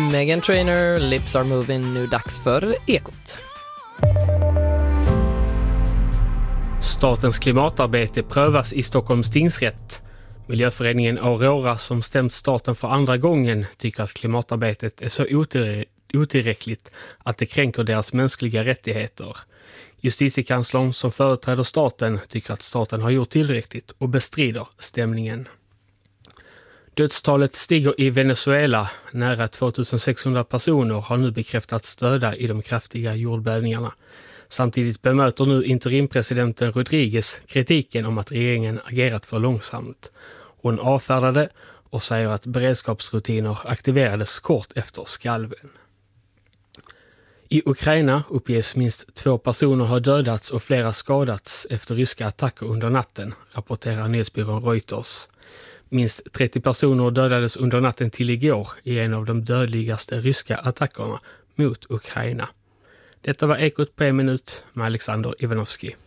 Meghan Trainor, Lips Are Moving, nu dags för Ekot. Statens klimatarbete prövas i Stockholms tingsrätt. Miljöföreningen Aurora, som stämt staten för andra gången, tycker att klimatarbetet är så otillräckligt att det kränker deras mänskliga rättigheter. Justitiekanslern, som företräder staten, tycker att staten har gjort tillräckligt och bestrider stämningen. Dödstalet stiger i Venezuela. Nära 2600 personer har nu bekräftats döda i de kraftiga jordbävningarna. Samtidigt bemöter nu interimpresidenten Rodriguez kritiken om att regeringen agerat för långsamt. Hon avfärdade och säger att beredskapsrutiner aktiverades kort efter skalven. I Ukraina uppges minst 2 personer har dödats och flera skadats efter ryska attacker under natten, rapporterar nyhetsbyrån Reuters. Minst 30 personer dödades under natten till igår i en av de dödligaste ryska attackerna mot Ukraina. Detta var Ekot på en minut med Alexander Ivanovski.